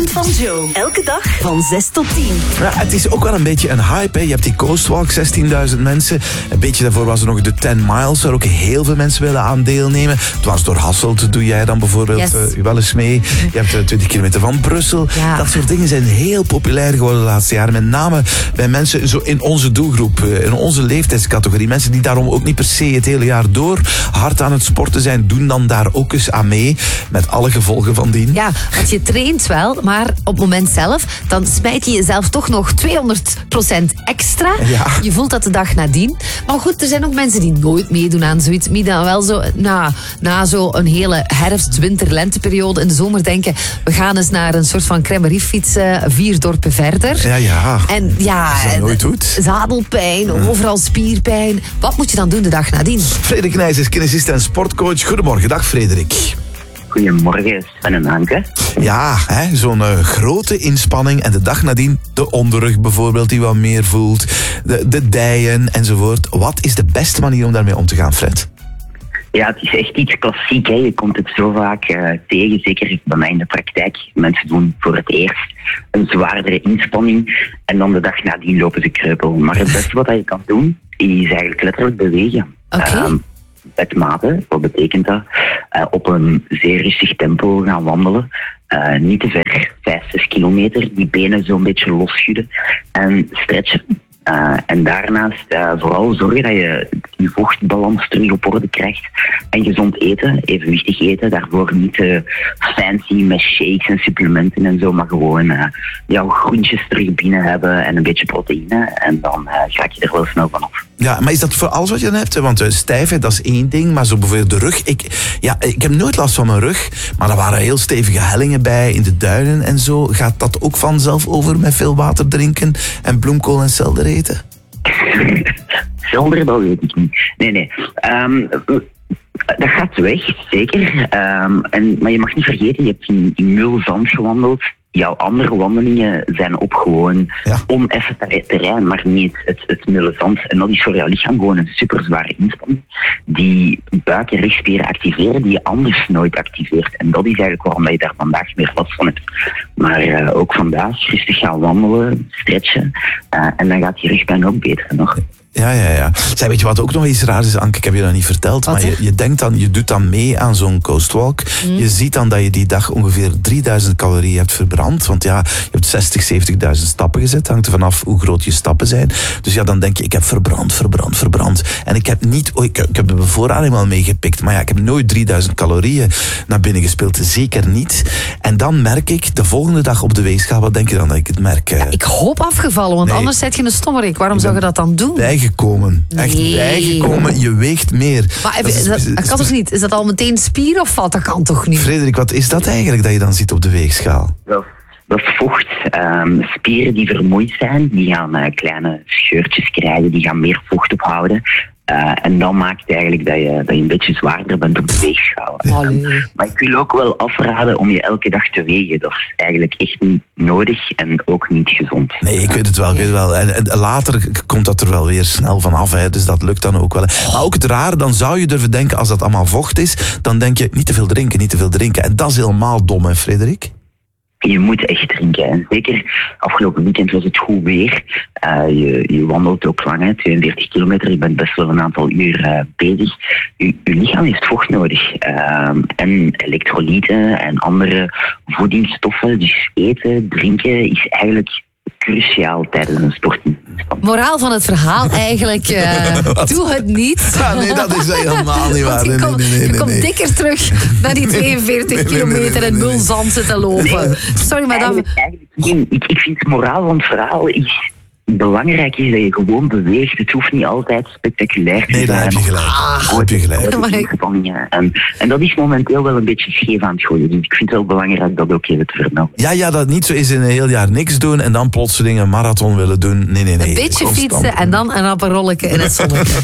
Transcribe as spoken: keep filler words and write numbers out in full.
van Joe. Elke dag van zes tot tien. Ja, het is ook wel een beetje een hype. Hè. Je hebt die Coastwalk, zestienduizend mensen. Een beetje daarvoor was er nog de ten miles, waar ook heel veel mensen willen aan deelnemen. Dwars door Hasselt doe jij dan bijvoorbeeld Yes. uh, wel eens mee. Je hebt uh, twintig kilometer van Brussel. Ja. Dat soort dingen zijn heel populair geworden de laatste jaren. Met name bij mensen zo in onze doelgroep, uh, in onze leeftijdscategorie. Mensen die daarom ook niet per se het hele jaar door hard aan het sporten zijn, doen dan daar ook eens aan mee. Met alle gevolgen van dien. Ja, want je traint wel, maar op het moment zelf, dan smijt je jezelf toch nog tweehonderd procent extra. Ja. Je voelt dat de dag nadien. Maar goed, er zijn ook mensen die nooit meedoen aan zoiets. Die dan wel zo, na, na zo een hele herfst, winter, lenteperiode in de zomer denken, we gaan eens naar een soort van crèmerie fietsen, vier dorpen verder. Ja, ja. En ja, Als je dat nooit doet. zadelpijn, overal spierpijn. Wat moet je dan doen de dag nadien? Frederik Nijs is kinesist en sportcoach. Goedemorgen, dag Frederik. Goedemorgen, Sven en Anke. Ja, hè, zo'n uh, grote inspanning en de dag nadien de onderrug bijvoorbeeld die wat meer voelt, de, de dijen enzovoort. Wat is de beste manier om daarmee om te gaan, Fred? Ja, het is echt iets klassiek. Hè. Je komt het zo vaak uh, tegen, zeker bij mij in de praktijk. Mensen doen voor het eerst een zwaardere inspanning en dan de dag nadien lopen ze kreupel. Maar het beste wat je kan doen, is eigenlijk letterlijk bewegen. Oké. Ehm, met mate, wat betekent dat? Uh, op een zeer rustig tempo gaan wandelen. Uh, niet te ver, vijf, zes kilometer. Die benen zo'n beetje losschudden en stretchen. Uh, en daarnaast uh, vooral zorgen dat je je vochtbalans terug op orde krijgt. En gezond eten, evenwichtig eten. Daarvoor niet uh, fancy met shakes en supplementen en zo. Maar gewoon uh, jouw groentjes terug binnen hebben en een beetje proteïne. En dan uh, ga je er wel snel vanaf. Ja, maar is dat voor alles wat je dan hebt? Want uh, stijfheid, dat is één ding, maar zo bijvoorbeeld de rug. Ik, ja, ik heb nooit last van mijn rug, maar er waren heel stevige hellingen bij in de duinen en zo. Gaat dat ook vanzelf over met veel water drinken en bloemkool en selder eten? Zelder, dat weet ik niet. Nee, nee. Um, dat gaat weg, zeker. Um, en, maar je mag niet vergeten, je hebt in, in mul zand gewandeld. Jouw andere wandelingen zijn op gewoon Ja. oneffen terrein, maar niet het, het mulle zand. En dat is voor jouw lichaam gewoon een superzware inspanning die buik- en rugspieren activeren die je anders nooit activeert. En dat is eigenlijk waarom je daar vandaag meer last van hebt. Maar uh, ook vandaag rustig gaan wandelen, stretchen uh, en dan gaat je rugpijn ook beter nog. Ja, ja, ja. Zij, weet je wat ook nog iets raars is, Anke? Ik heb je dat niet verteld, Wat, maar je, je denkt dan, je doet dan mee aan zo'n coastwalk. Mm. Je ziet dan dat je die dag ongeveer drieduizend calorieën hebt verbrand. Want ja, je hebt zestig, zeventigduizend stappen gezet. Hangt er vanaf hoe groot je stappen zijn. Dus ja, dan denk je, ik heb verbrand, verbrand, verbrand. En ik heb niet, oh, ik, ik heb de bevoorrading wel meegepikt, maar ja, ik heb nooit drieduizend calorieën naar binnen gespeeld. Zeker niet. En dan merk ik, de volgende dag op de weegschaal, wat denk je dan dat ik het merk? Ja, ik hoop afgevallen, want Nee. anders zet je een stommerik. Waarom zou je dat dan doen? Bijgekomen. Echt Nee. bijgekomen. Je weegt meer. Maar Dat is- dat, dat kan toch niet? Is dat al meteen spier of wat? Dat kan toch niet? Frederik, wat is dat eigenlijk dat je dan ziet op de weegschaal? Dat, dat is vocht. Um, spieren die vermoeid zijn, die gaan uh, kleine scheurtjes krijgen, die gaan meer vocht ophouden. Uh, en dan maakt het eigenlijk dat je, dat je een beetje zwaarder bent op de weegschaal. Allee. Um, maar ik wil ook wel afraden om je elke dag te wegen. Dat is eigenlijk echt niet nodig en ook niet gezond. Nee, ik weet het wel. Ik weet het wel. En, en later komt dat er wel weer snel van af. Hè. Dus dat lukt dan ook wel. Hè. Maar ook het rare, dan zou je durven denken, als dat allemaal vocht is, dan denk je, niet te veel drinken, niet te veel drinken. En dat is helemaal dom, hè, Frederik? Je moet echt drinken. En zeker afgelopen weekend was het goed weer. Uh, je, je wandelt ook lang, hè, tweeënveertig kilometer. Je bent best wel een aantal uur uh, bezig. Je, je lichaam heeft vocht nodig. Uh, en elektrolyten en andere voedingsstoffen. Dus eten, drinken is eigenlijk cruciaal tijdens een sportinspanning. Moraal van het verhaal eigenlijk, uh, doe het niet. Ja, nee, dat is helemaal niet waar. Want je Nee, komt nee, nee, nee, je komt nee. dikker terug naar die tweeënveertig nee, nee, nee, kilometer nee, en nee, nee. nul zand zitten lopen. Sorry, maar dan... Eigenlijk, eigenlijk geen- ik, ik vind het moraal van het verhaal is... Belangrijk is dat je gewoon beweegt. Het hoeft niet altijd spectaculair te Nee, daar zijn. heb je gelijk. Daar heb je gelijk. Maar ik- Inspanningen. En, en dat is momenteel wel een beetje scheef aan het gooien. Dus ik vind het wel belangrijk dat ook even te vermelden. Ja, ja, dat niet zo is in een heel jaar niks doen en dan plotseling een marathon willen doen. Nee, nee, nee. Een beetje Constant. fietsen en dan een apparolletje in het zonnetje.